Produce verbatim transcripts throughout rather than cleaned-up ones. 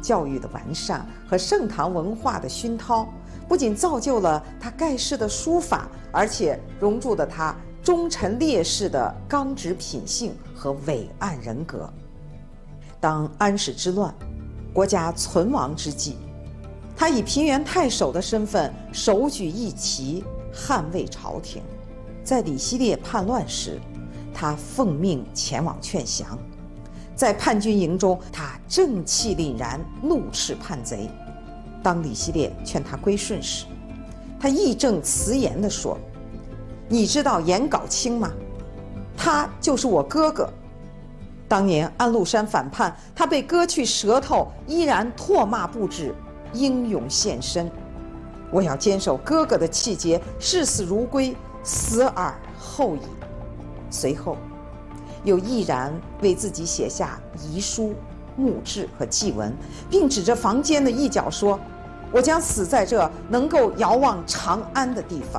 教育的完善和盛唐文化的熏陶，不仅造就了他盖世的书法，而且熔铸了他忠臣烈士的刚直品性和伟岸人格。当安史之乱，国家存亡之际，他以平原太守的身份手举义旗，捍卫朝廷。在李希烈叛乱时，他奉命前往劝降。在叛军营中，他正气凛然，怒斥叛贼。当李希烈劝他归顺时，他义正辞严地说：“你知道颜杲卿吗？他就是我哥哥。当年安禄山反叛，他被割去舌头，依然唾骂不止，英勇献身。我要坚守哥哥的气节，视死如归，死而后已。”随后又毅然为自己写下遗书、墓志和祭文，并指着房间的一角说：“我将死在这能够遥望长安的地方。”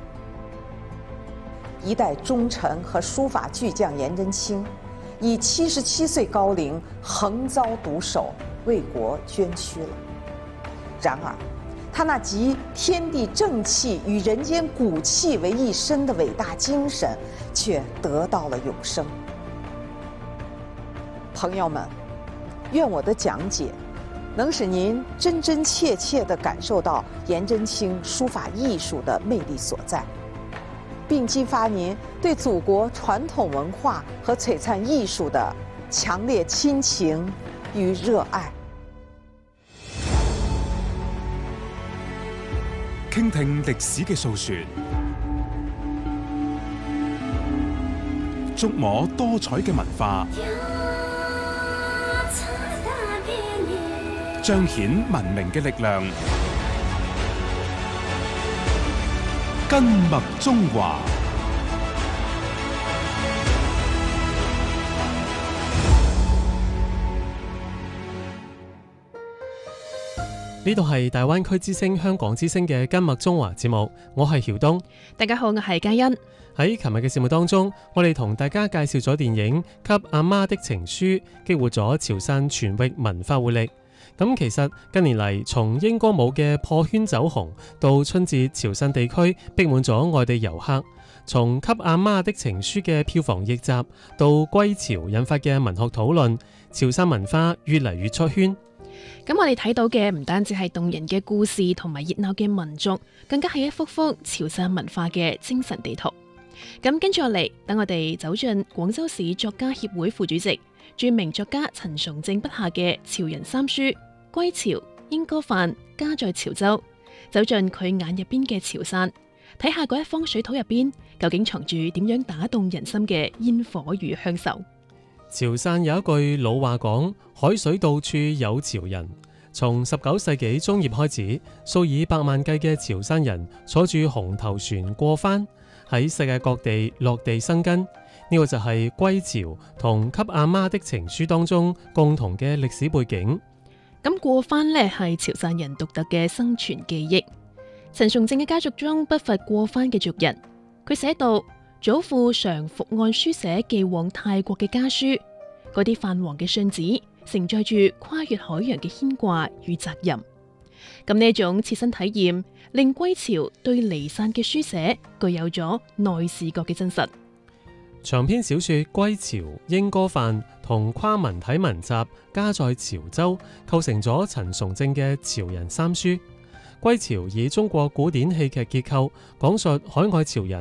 一代忠臣和书法巨匠颜真卿，以七十七岁高龄横遭毒手，为国捐躯了。然而，他那集天地正气与人间骨气为一身的伟大精神，却得到了永生。朋友们，愿我的讲解能使您真真切切地感受到颜真卿书法艺术的魅力所在，并激发您对祖国传统文化和璀璨艺术的强烈亲情与热爱。 傾聽歷史嘅訴說，觸摸多彩嘅文化，彰顯文明嘅力量，根脈中華。 呢度係大灣區之聲香港之聲嘅根脈中華節目，我係曉東。 大家好，我係嘉欣。 喺琴日嘅節目當中，我哋同大家介紹咗電影《給阿媽的情書》，激活咗潮汕全域文化活力。咁其實近年嚟，從英歌舞嘅破圈走紅，到春節潮汕地區逼滿咗外地遊客，從《給阿媽的情書》嘅票房逆襲，到歸潮引發嘅文學討論，潮汕文化越嚟越出圈。 咁我哋睇到嘅唔單止係動人嘅故事同埋熱鬧嘅民族，更加係一幅幅潮汕文化嘅精神地圖。咁跟住落嚟，等我哋走進廣州市作家協會副主席、著名作家陳崇正筆下嘅潮人三書《歸潮》《瑛歌飯》《家在潮州》，走進佢眼入邊嘅潮汕，睇下嗰一方水土入邊究竟藏住點樣打動人心嘅煙火與鄉愁。 潮汕有一句老話講：海水到處有潮人。從十九世紀中葉開始，數以百萬計嘅潮汕人坐住紅頭船過番，喺世界各地落地生根。呢、這個就係歸潮同給阿媽的情書當中共同嘅歷史背景。 咁過番呢係潮汕人獨特嘅生存記憶。陳崇正嘅家族中不乏過番嘅族人。佢寫到，祖父常伏案書寫寄往泰國嘅家書，嗰啲泛黃嘅信紙承載住跨越海洋嘅牽掛與責任。咁呢一種切身體驗，令歸潮對離散嘅書寫具有咗內視覺嘅真實。 長篇小說《歸潮》《瑛歌飯》同跨文體文集《家在潮州》構成咗陳崇正嘅潮人三書。歸潮以中國古典戲劇結構講述海外潮人